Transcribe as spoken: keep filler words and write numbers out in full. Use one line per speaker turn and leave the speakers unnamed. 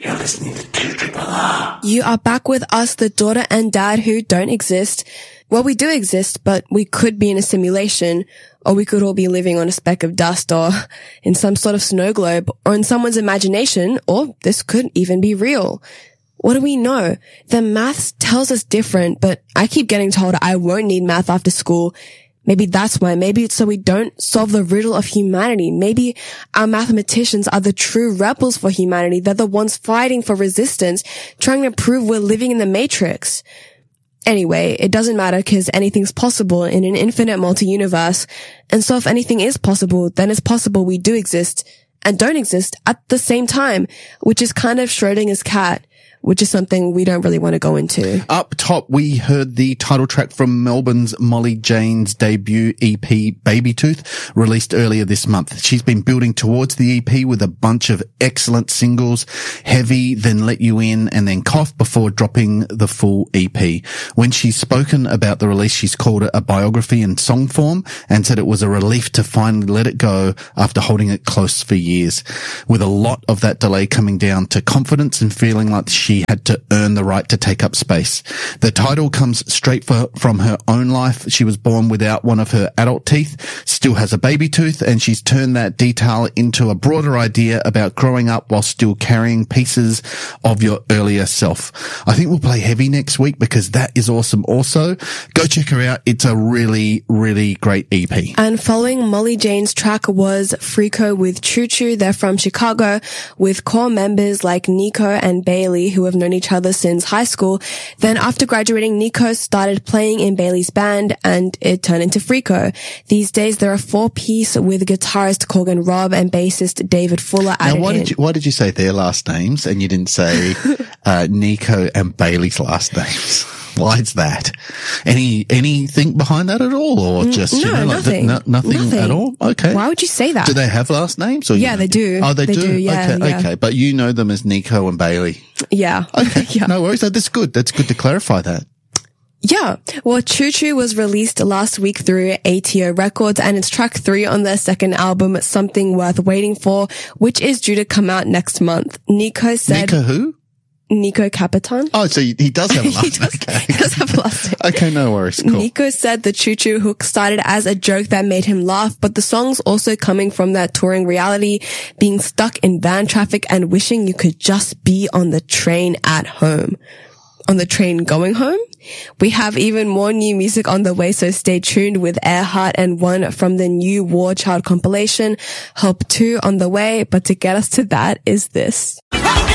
You're listening to two Triple R.
You are back with us, the daughter and dad who don't exist. Well, we do exist, but we could be in a simulation, or we could all be living on a speck of dust, or in some sort of snow globe, or in someone's imagination, or this could even be real. What do we know? The maths tells us different, but I keep getting told I won't need math after school. Maybe that's why. Maybe it's so we don't solve the riddle of humanity. Maybe our mathematicians are the true rebels for humanity. They're the ones fighting for resistance, trying to prove we're living in the Matrix. Anyway, it doesn't matter because anything's possible in an infinite multi-universe. And so if anything is possible, then it's possible we do exist and don't exist at the same time, which is kind of Schrodinger's cat, which is something we don't really want to go into.
Up top, we heard the title track from Melbourne's Molly Jane's debut E P, Baby Tooth, released earlier this month. She's been building towards the E P with a bunch of excellent singles, Heavy, then Let You In, and then Cough, before dropping the full E P. When she's spoken about the release, she's called it a biography in song form and said it was a relief to finally let it go after holding it close for years, with a lot of that delay coming down to confidence and feeling like she had to earn the right to take up space. The title comes straight for, from her own life. She was born without one of her adult teeth, still has a baby tooth, and she's turned that detail into a broader idea about growing up while still carrying pieces of your earlier self. I think we'll play Heavy next week because that is awesome also. Go check her out. It's a really, really great E P.
And following Molly Jane's track was Freako with Choo Choo. They're from Chicago with core members like Nico and Bailey, who have known each other since high school. Then after graduating, Nico started playing in Bailey's band and it turned into Freako. These days they're a four-piece with guitarist Corgan Robb and bassist David Fuller added
Now, why
in.
did you, why did you say their last names and you didn't say uh, Nico and Bailey's last names? Why is that? Any anything behind that at all, or just
no,
you know, like
nothing.
no, nothing,
nothing
at all? Okay.
Why would you say that?
Do they have last names? Or
Yeah,
you
they do.
Oh, they,
They
do.
do, yeah,
okay,
yeah.
okay. But you know them as Nico and Bailey.
Yeah.
Okay,
yeah.
no worries. That's good. That's good to clarify that.
Yeah. Well, Choo Choo was released last week through A T O Records, and it's track three on their second album, Something Worth Waiting For, which is due to come out next month. Nico said...
Nico who?
Nico Capitan.
Oh, so he does have a last
he, does,
name.
he does have a last name.
Okay, no worries. Cool.
Nico said the Choo Choo hook started as a joke that made him laugh, but the song's also coming from that touring reality, being stuck in van traffic and wishing you could just be on the train at home. On the train going home? We have even more new music on the way, so stay tuned with Earhart and one from the new War Child compilation, Hope two on the way, but to get us to that is this.